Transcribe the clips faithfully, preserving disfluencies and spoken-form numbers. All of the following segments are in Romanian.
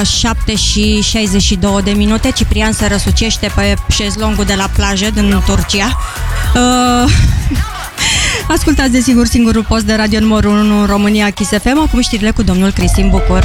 șapte și șaizeci și două de minute. Ciprian se răsucește pe șezlongul de la plajă din Turcia. Uh... Ascultați desigur singurul post de radio numărul unu în România, Kiss F M. Acum știrile cu domnul Cristin Bucur.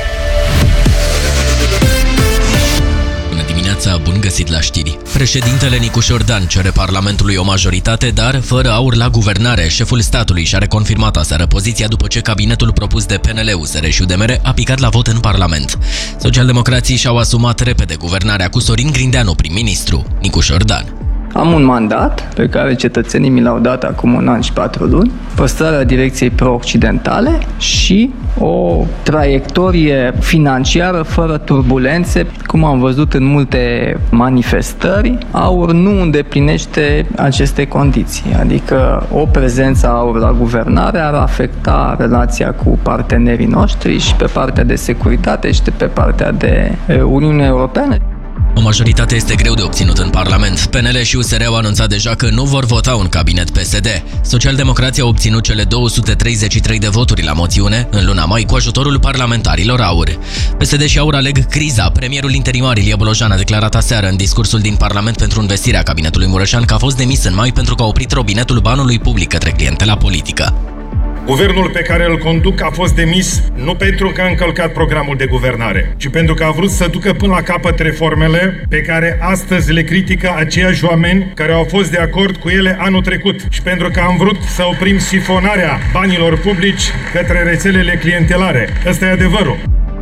Bun găsit la știri. Președintele Nicu Șordan cere Parlamentului o majoritate, dar fără aur la guvernare. Șeful statului și-a reconfirmat aseară poziția după ce cabinetul propus de P N L, U S R și U D M R a picat la vot în Parlament. Socialdemocrații și-au asumat repede guvernarea cu Sorin Grindeanu prim-ministru. Nicu Șordan: am un mandat pe care cetățenii mi l-au dat acum un an și patru luni, păstrarea direcției pro-occidentale și o traiectorie financiară fără turbulențe. Cum am văzut în multe manifestări, AUR nu îndeplinește aceste condiții, adică o prezență AUR la guvernare ar afecta relația cu partenerii noștri și pe partea de securitate și pe partea de Uniunea Europeană. O majoritate este greu de obținut în Parlament. P N L și U S R au anunțat deja că nu vor vota un cabinet P S D. Socialdemocrații au obținut cele două sute treizeci și trei de voturi la moțiune în luna mai cu ajutorul parlamentarilor AUR. P S D și AUR aleg criza. Premierul interimar Ilie Bolojan a declarat aseară în discursul din Parlament pentru învestirea cabinetului Mureșan că a fost demis în mai pentru că a oprit robinetul banului public către clientela politică. Guvernul pe care îl conduc a fost demis nu pentru că a încălcat programul de guvernare, ci pentru că a vrut să ducă până la capăt reformele pe care astăzi le critică aceiași oameni care au fost de acord cu ele anul trecut și pentru că am vrut să oprim sifonarea banilor publici către rețelele clientelare. Ăsta e adevărul.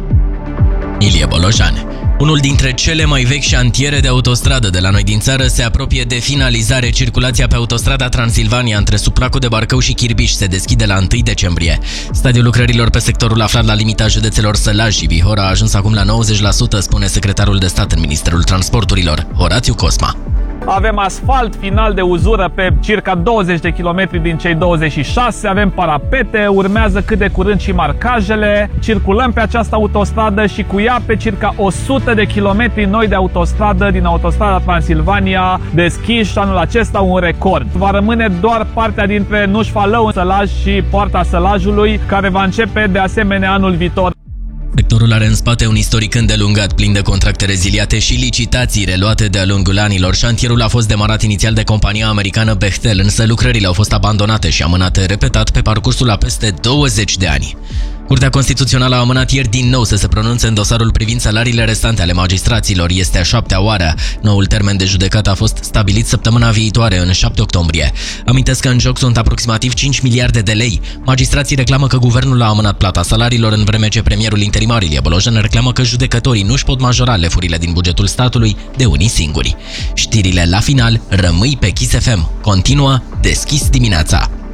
Ilie Bolojan. Unul dintre cele mai vechi șantiere de autostradă de la noi din țară se apropie de finalizare. Circulația pe autostrada Transilvania între Suplacul de Barcău și Chirbiș se deschide la întâi decembrie. Stadiul lucrărilor pe sectorul aflat la limita județelor Sălaj și Bihor a ajuns acum la nouăzeci la sută, spune secretarul de stat în Ministerul Transporturilor, Horațiu Cosma. Avem asfalt final de uzură pe circa douăzeci de kilometri din cei douăzeci și șase, avem parapete, urmează cât de curând și marcajele. Circulăm pe această autostradă și cu ea pe circa o sută de kilometri noi de autostradă din autostrada Transilvania, deschiși anul acesta un record. Va rămâne doar partea dintre Nuș-Falău, Sălaj și Poarta Sălajului, care va începe de asemenea anul viitor. Sectorul are în spate un istoric îndelungat, plin de contracte reziliate și licitații reluate de-a lungul anilor. Șantierul a fost demarat inițial de compania americană Bechtel, însă lucrările au fost abandonate și amânate repetat pe parcursul a peste douăzeci de ani. Curtea Constituțională a amânat ieri din nou să se pronunțe în dosarul privind salariile restante ale magistraților. Este a șaptea oară. Noul termen de judecată a fost stabilit săptămâna viitoare, în șapte octombrie. Amintesc că în joc sunt aproximativ cinci miliarde de lei. Magistrații reclamă că guvernul a amânat plata salariilor, în vreme ce premierul interimar Ilie Bolojan reclamă că judecătorii nu-și pot majora lefurile din bugetul statului de unii singuri. Știrile la final, rămâi pe Kiss F M. Continuă Deschis dimineața.